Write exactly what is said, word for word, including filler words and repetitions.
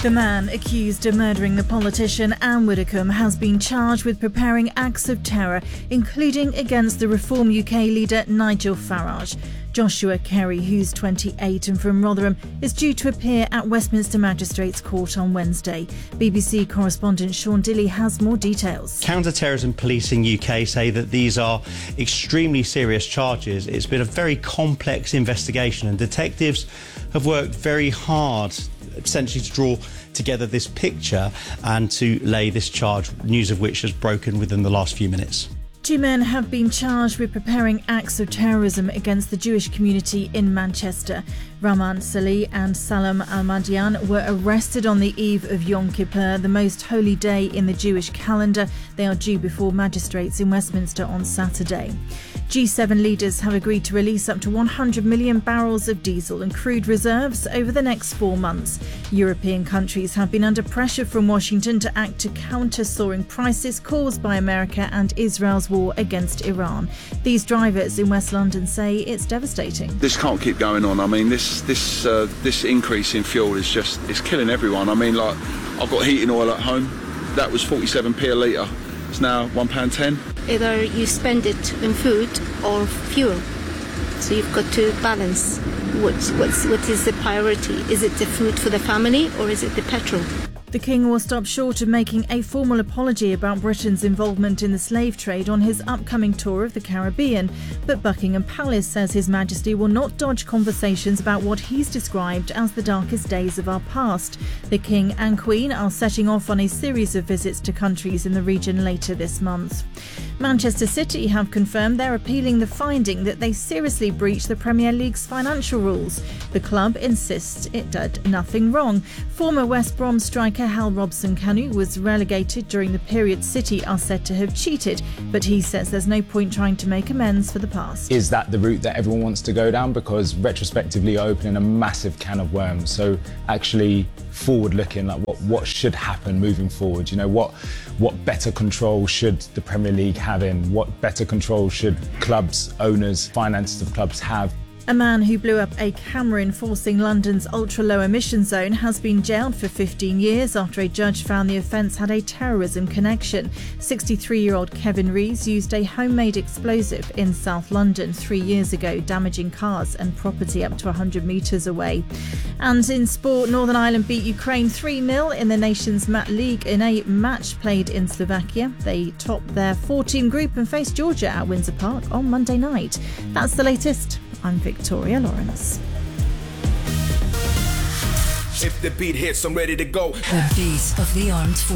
The man accused of murdering the politician Anne Widdecombe has been charged with preparing acts of terror, including against the Reform U K leader Nigel Farage. Joshua Kerry, who's twenty-eight and from Rotherham, is due to appear at Westminster Magistrates Court on Wednesday. B B C correspondent Sean Dilley has more details. Counter-terrorism policing U K say that these are extremely serious charges. It's been a very complex investigation and detectives have worked very hard essentially to draw together this picture and to lay this charge, news of which has broken within the last few minutes. Two men have been charged with preparing acts of terrorism against the Jewish community in Manchester. Rahman Salih and Salam Al-Madian were arrested on the eve of Yom Kippur, the most holy day in the Jewish calendar. They are due before magistrates in Westminster on Saturday. G seven leaders have agreed to release up to one hundred million barrels of diesel and crude reserves over the next four months. European countries have been under pressure from Washington to act to counter soaring prices caused by America and Israel's war against Iran. These drivers in West London say it's devastating. This can't keep going on. I mean, this this uh, this increase in fuel is just it's killing everyone. I mean, like, I've got heating oil at home. That was forty-seven p a litre. It's now one pound ten. Either you spend it in food or fuel. So you've got to balance what's, what's, what is the priority. Is it the food for the family or is it the petrol? The King will stop short of making a formal apology about Britain's involvement in the slave trade on his upcoming tour of the Caribbean. But Buckingham Palace says His Majesty will not dodge conversations about what he's described as the darkest days of our past. The King and Queen are setting off on a series of visits to countries in the region later this month. Manchester City have confirmed they're appealing the finding that they seriously breached the Premier League's financial rules. The club insists it did nothing wrong. Former West Brom striker Hal Robson-Kanu was relegated during the period City are said to have cheated, but he says there's no point trying to make amends for the past. Is that the route that everyone wants to go down? Because retrospectively opening a massive can of worms. So actually forward looking, like what, what should happen moving forward? You know, what what better control should the Premier League have in? What better control should clubs, owners, finances of clubs have? A man who blew up a camera enforcing London's ultra-low emission zone has been jailed for fifteen years after a judge found the offence had a terrorism connection. sixty-three-year-old Kevin Rees used a homemade explosive in South London three years ago, damaging cars and property up to one hundred metres away. And in sport, Northern Ireland beat Ukraine three nil in the nation's Mat League in a match played in Slovakia. They topped their four-team group and faced Georgia at Windsor Park on Monday night. That's the latest. I'm Victoria Lawrence. If the beat hits, I'm ready to go. The beat of the armed forces.